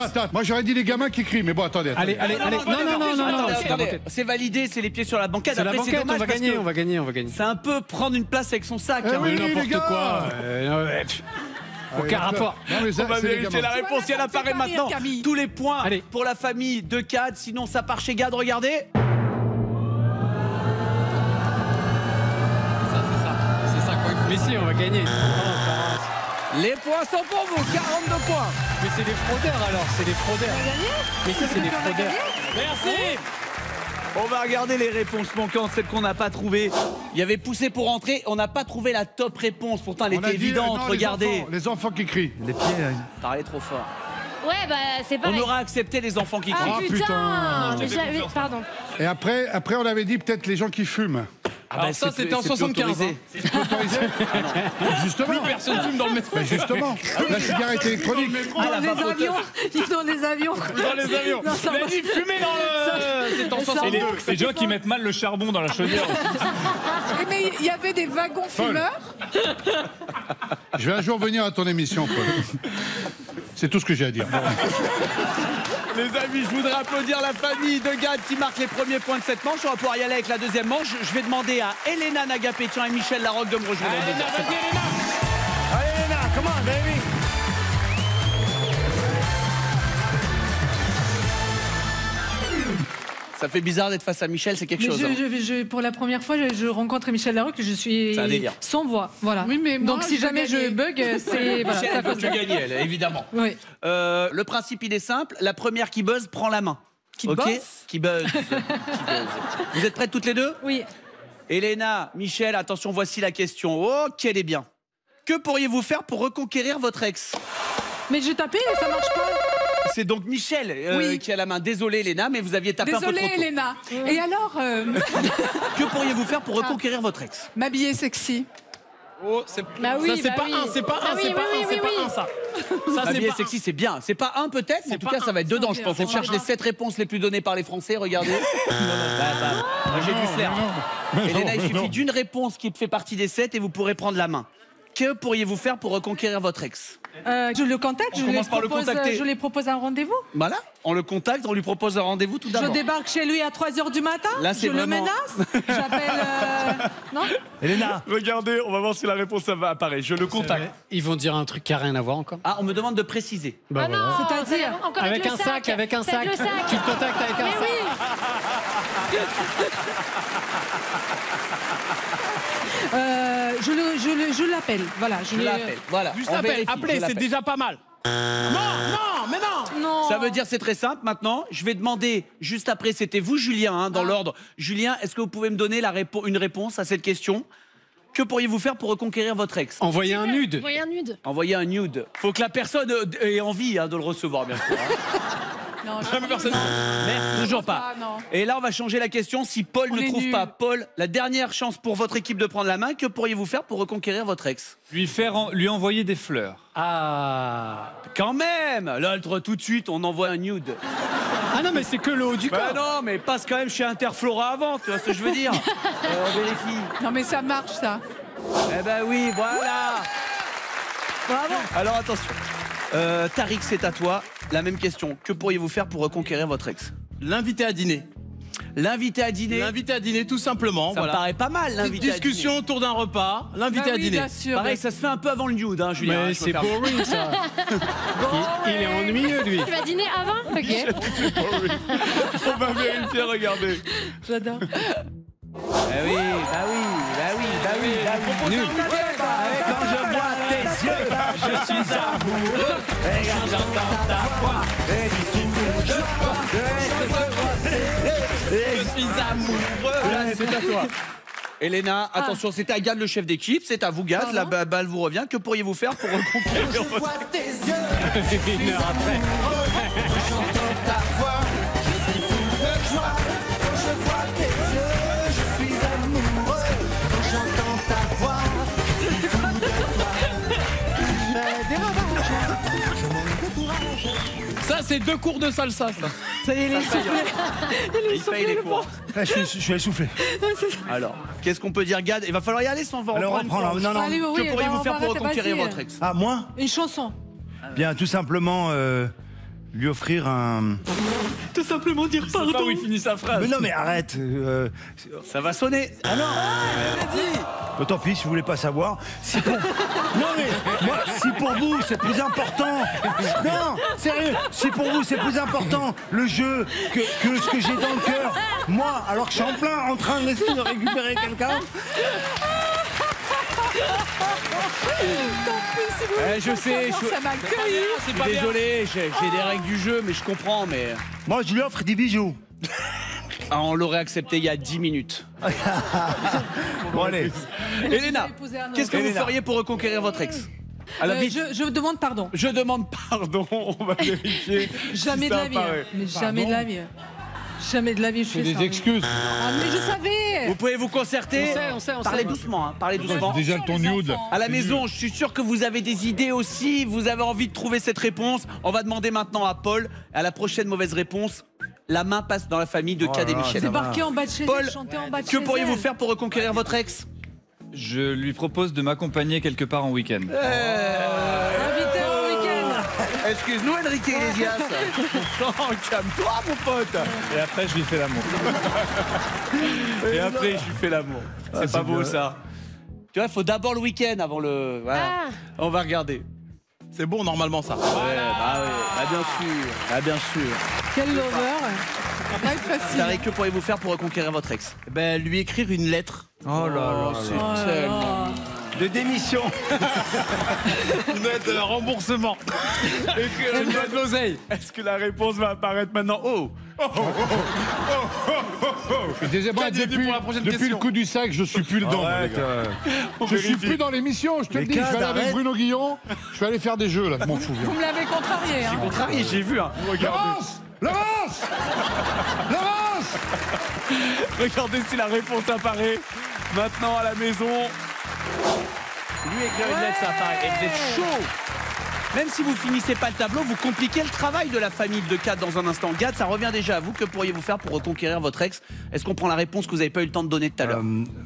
Attends, moi j'aurais dit les gamins qui crient, mais bon, attendez. Allez. Non. C'est validé, c'est les pieds sur la banquette. C'est la Après, banquette, dommage on va gagner. C'est un peu prendre une place avec son sac. Eh oui, N'importe les gars. quoi. Aucun rapport. Non, mais ça, On va c'est les vérifier gamins. la réponse si elle apparaît maintenant. Camille. Tous les points Allez. pour la famille de Gad, sinon ça part chez Gad, regardez. C'est ça quand il faut. Mais si, on va gagner. Les points sont pour vous, 42 points. Mais c'est des fraudeurs alors, c'est des fraudeurs. Mais si, c'est des fraudeurs. Merci. On va regarder les réponses manquantes, celles qu'on n'a pas trouvées. Il y avait poussé pour entrer, on n'a pas trouvé la top réponse. Pourtant, elle On a était dit, évidente, non, regardez. Les enfants qui crient. Les pieds. Parlait trop fort. Ouais, bah c'est On pareil. aura accepté les enfants qui crient. Ah putain. putain, mais j'avais... Pardon. Et après, on avait dit peut-être les gens qui fument. Alors ça, c'était en 75. C'est autorisé. Justement. Personne fume dans le métro. Mais justement, la cigarette électronique. Dans les avions. Dans les avions. Dans les avions. Non, ça Il a dit fumer dans le. C'est en Ça 62. va. Les gens qui mettent mal le charbon dans la chaudière aussi. Mais il y avait des wagons fumeurs. Je vais un jour venir à ton émission, Paul. C'est tout ce que j'ai à dire. Les amis, je voudrais applaudir la famille de Gad qui marque les premiers points de cette manche. On va pouvoir y aller avec la deuxième manche. Je vais demander à Elena Nagapétian et Michel Larocque de me rejoindre. Allez, Léna, come on, baby. Ça fait bizarre d'être face à Michel, c'est quelque Mais chose. hein. pour la première fois, je rencontre Michel Larocque, je suis C'est un délire. sans voix. Voilà. Oui, mais moi, donc si je jamais veux je bug, c'est voilà, Michel, ça elle veut passe. que tu gagnes, elle, évidemment. Oui. Le principe, il est simple. La première qui buzz prend la main. Qui Ok. bosse Qui buzz. Qui buzz. Vous êtes prêtes toutes les deux? Oui. Elena, Michel, attention, voici la question. Oh, qu'elle est bien. Que pourriez-vous faire pour reconquérir votre ex? Mais j'ai tapé et ça marche pas. C'est donc Michel Oui. qui a la main. Désolé, Elena, mais vous aviez tapé un peu trop Désolée, tôt. Elena. Et alors, Que pourriez-vous faire pour reconquérir votre ex? m'habiller sexy. Oh, c'est Bah oui, ça, c'est bah pas oui. un, c'est pas Ah un, oui, c'est pas oui, un, oui, c'est oui. pas un, ça. Ça, c'est Habillé pas sexy, c'est bien. C'est pas un peut-être, mais en tout cas, ça va être dedans, je pense. On cherche les 7 réponses les plus données par les Français. Regardez. Moi, j'ai du flair. Elena, il suffit d'une réponse qui fait partie des 7 et vous pourrez prendre la main. Que pourriez-vous faire pour reconquérir votre ex? Je le contacte, On commence par le contacter. je lui propose un rendez-vous. Voilà, on le contacte, on lui propose un rendez-vous tout Je d'abord. débarque chez lui à 3h du matin. Là, c'est je vraiment- le menace. J'appelle. Non. Elena, regardez, on va voir si la réponse ça va apparaître. Je le contacte. Ils vont dire un truc qui a rien à voir encore. Ah, on me demande de préciser. Bah Ah voilà. non, C'est-à-dire encore Avec le un sac, avec un sac. Le sac. Tu le contactes avec un Mais sac. oui. Je l'appelle. Voilà. Je l'appelle. Voilà. Juste on appelle, vérifie, je appelez, c'est l'appelle. déjà pas mal. Non, mais non. Non. Ça veut dire c'est très simple. Maintenant, je vais demander juste après. C'était vous, Julien, hein, dans l'ordre. Julien, est-ce que vous pouvez me donner une réponse à cette question? Que pourriez-vous faire pour reconquérir votre ex? Envoyer un nude. Voyez un nude. Envoyer un nude. Faut que la personne ait envie hein, de le recevoir, bien sûr. hein. Non, Jamais personne. Merci, toujours pas. Ah, non. Et là, on va changer la question. Si Paul On ne est trouve nuls. pas, Paul, la dernière chance pour votre équipe de prendre la main. Que pourriez-vous faire pour reconquérir votre ex? Lui envoyer des fleurs. Ah. Quand même. Là, tout de suite, on envoie un nude. Ah non, mais c'est que le haut du Bah corps. non, mais passe quand même chez Interflora avant, tu vois ce que je veux dire? On vérifie. Non, mais ça marche, ça. Eh ben oui, voilà. Bravo. Alors attention. Tariq, c'est à toi. La même question. Que pourriez-vous faire pour reconquérir votre ex? L'inviter à dîner. L'inviter à dîner. L'inviter à dîner, tout simplement. Ça voilà. me paraît pas mal, Petite l'inviter à dîner. discussion autour d'un repas. L'inviter Bah à oui, dîner. bien sûr. Pareil, ça se fait un peu avant le nude, hein, Julien. hein, Mais je me c'est permets. boring ça. Il est ennuyeux lui. Tu vas dîner avant? Ok. On va vérifier, regardez. J'adore. Bah oui, bah oui, bah oui, bah oui, bah oui. Nul. Quand je vois tes yeux, je suis amoureux. Et quand j'entends ta voix, et du souffle, je suis amoureux. Là, c'est à toi. Elena, attention, c'est à Gad, le chef d'équipe. C'est à vous, Gad. La balle vous revient. Que pourriez-vous faire pour reconquérir votre ex? Une heure après. Ça, c'est 2 cours de salsa, ça. Ça y est, il est soufflé. Il paye les cours. Je suis essoufflé. Alors, qu'est-ce qu'on peut dire, Gad? Il va falloir y aller sans Alors, reprendre. reprends là. Non, non. Allez, oui, Que pourriez-vous on faire va pour arrêter, reconquérir vas-y. votre ex? Ah, moi? Une chanson. Bien, tout simplement, lui offrir un... Tout simplement dire Je sais pas où il finit sa phrase. Mais non, mais arrête. Ça va sonner. Ah non. Tant pis si vous voulez pas savoir. Si pour... Non mais moi, si pour vous c'est plus important. Non, sérieux. Si pour vous c'est plus important le jeu que ce que j'ai dans le cœur. Moi, alors que je suis en plein en train d'essayer de récupérer quelqu'un. Je sais. Ça m'a cueilli. Je suis désolé. J'ai des règles du jeu, mais je comprends. Mais Moi, je lui offre des bijoux. on l'aurait accepté il y a 10 minutes. Bon allez. Elena, poser un autre. qu'est-ce que vous Elena. feriez pour reconquérir votre ex? Alors, vite. Je demande pardon. Je demande pardon. On va vérifier. Jamais de la vie. Mais jamais de la vie. Jamais de la vie, je fais C'est ça. des excuses. Ah, mais je savais. Vous pouvez vous concerter. On sait. Parlez doucement. Hein, parlez doucement. Déjà le ton nude. À la maison, je suis sûr que vous avez des idées aussi. Vous avez envie de trouver cette réponse. On va demander maintenant à Paul. À la prochaine mauvaise réponse, la main passe dans la famille de Cad et Michel. Débarquer en bas de chez Paul, elle, chanter en bas de Que chez pourriez-vous elle. faire pour reconquérir votre ex? Je lui propose de m'accompagner quelque part en week-end. Invité au week-end. Excuse-nous, Enrique Iglesias. Non, calme-toi, mon pote. Et après, je lui fais l'amour. Et après, je lui fais l'amour. C'est pas beau, ça. Tu vois, il faut d'abord le week-end avant le. Voilà. Ah. On va regarder. C'est bon normalement ça. Ouais, bah oui, bah bien sûr. Bah bien sûr. Quel lover. Ça va pas être facile. Tariq, que pourriez-vous faire pour reconquérir votre ex? Ben lui écrire une lettre. Oh là là, c'est Oh là tellement. là. De démission. Une lettre de remboursement. Une bonne l'oseille. Est-ce que la réponse va apparaître maintenant? Oh! Moi, Cad, il est venu pour la prochaine depuis question. le coup du sac, je suis plus dedans. moi, les Arrête, gars. Je suis plus dans l'émission, je te Mais le dis. Je Cad, vais aller avec arrête. Bruno Guillon. Je vais aller faire des jeux là, je m'en fous. Vous me l'avez contrarié. Hein. Contrarié, j'ai vu. Hein. Laurence Laurence Laurence Regardez si la réponse apparaît maintenant à la maison. Lui écrire une lettre, ça apparaît. Et vous êtes chaud. Même si vous finissez pas le tableau, vous compliquez le travail de la famille de Cad dans un instant. Gad, ça revient déjà à vous. Que pourriez-vous faire pour reconquérir votre ex? Est-ce qu'on prend la réponse que vous n'avez pas eu le temps de donner tout à l'heure?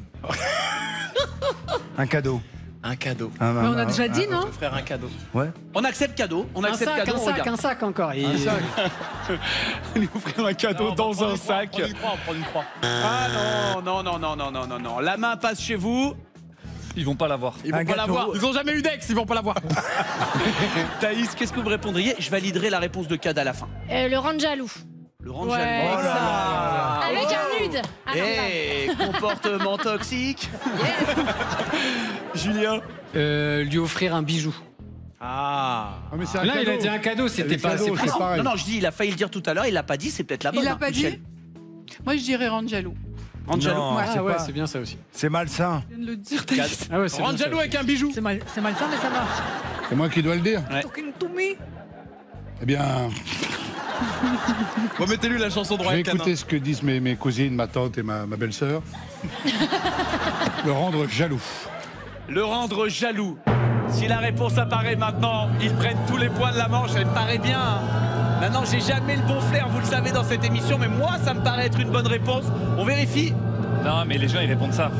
Un cadeau. Un cadeau. Un- Mais on a déjà dit, non? Frère, un cadeau. Ouais. On accepte cadeau. On Un accepte sac, cadeau. un on sac, regarde. un sac encore. Lui offrir un cadeau dans un sac. On prend une croix. Ah non. La main passe chez vous. Ils vont pas l'avoir. Ils vont Un pas gâteau. l'avoir. Ils ont jamais eu d'ex, ils vont pas l'avoir. Thaïs, qu'est-ce que vous répondriez? Je validerai la réponse de Cad à la fin. Le rendre jaloux. Le rendre Ouais, jaloux. Oh là là. Avec un nude. Ah, non, Eh, comportement toxique. Julien. Lui offrir un bijou. Ah. Ah, mais c'est un Là, il a cadeau. dit un cadeau, c'était Les pas cadeaux, assez. c'est pareil. Non, je dis, il a failli le dire tout à l'heure, il l'a pas dit, c'est peut-être la bonne. Il l'a hein, pas Michel. dit. Moi, je dirais rendre jaloux. Rendre jaloux. Non, Ah ouais, pas- c'est bien ça aussi. C'est malsain. Je viens de le dire. Ah ouais, c'est Rendre bien ça jaloux aussi. avec un bijou. C'est malsain, mais ça marche. C'est moi qui dois le dire. Talking to me. Eh bien, Remettez-lui la chanson de je vais Royal Canin. écouter ce que disent mes cousines, ma tante et ma belle-sœur. Le rendre jaloux. Le rendre jaloux. Si la réponse apparaît maintenant, ils prennent tous les points de la manche, elle me paraît bien. Hein. Maintenant, j'ai jamais le bon flair, vous le savez, dans cette émission, mais moi, ça me paraît être une bonne réponse. On vérifie. Non, mais les gens, ils répondent ça.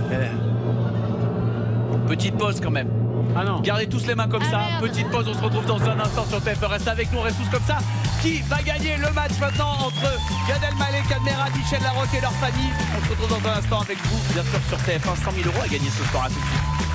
Petite pause quand même. Ah non. Gardez tous les mains comme Ah, ça. merde. Petite pause, on se retrouve dans un instant sur TF1. Reste avec nous, on reste tous comme ça. Qui va gagner le match maintenant entre Gad Elmaleh, Cadmerade, Michel Larocque et leur famille? On se retrouve dans un instant avec vous, bien sûr, sur TF1. 100 000 € à gagner ce soir. À tout de suite.